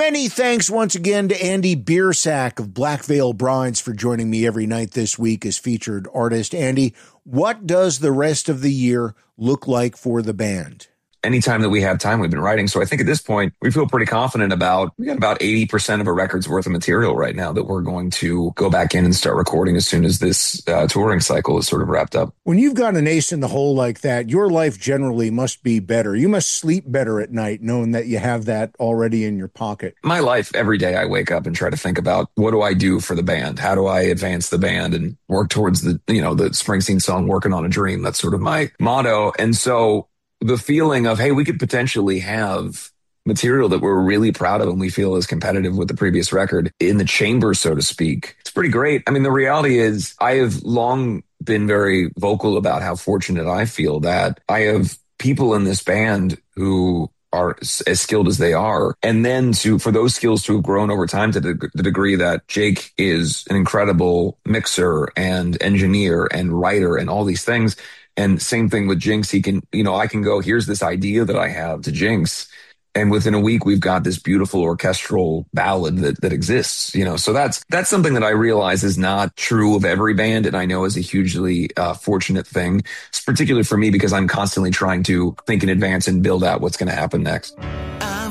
Many thanks once again to Andy Biersack of Black Veil Brides for joining me every night this week as featured artist. Andy, what does the rest of the year look like for the band? Anytime that we have time, we've been writing. So I think at this point, we feel pretty confident we got about 80% of a record's worth of material right now that we're going to go back in and start recording as soon as this touring cycle is sort of wrapped up. When you've got an ace in the hole like that, your life generally must be better. You must sleep better at night knowing that you have that already in your pocket. My life, every day I wake up and try to think about what do I do for the band? How do I advance the band and work towards the Springsteen song, Working on a Dream? That's sort of my motto. And so the feeling of, hey, we could potentially have material that we're really proud of and we feel is competitive with the previous record in the chamber, so to speak. It's pretty great. I mean, the reality is I have long been very vocal about how fortunate I feel that I have people in this band who are as skilled as they are. And then for those skills to have grown over time to the degree that Jake is an incredible mixer and engineer and writer and all these things. And same thing with Jinx. I can go, here's this idea that I have to Jinx. And within a week, we've got this beautiful orchestral ballad that exists, So that's something that I realize is not true of every band. And I know is a hugely fortunate thing. It's particularly for me because I'm constantly trying to think in advance and build out what's going to happen next. I'm